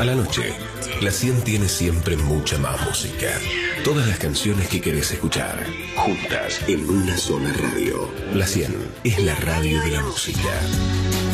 A la noche, la 100 tiene siempre mucha más música. Todas las canciones que querés escuchar, juntas en una sola radio. La 100 es la radio de la música.